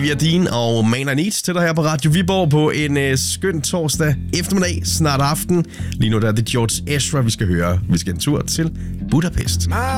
Dean og Man I Need til dig her på Radio Viborg på en skøn torsdag eftermiddag, snart aften. Lige nu der er det George Ezra, vi skal høre. Vi skal en tur til Budapest.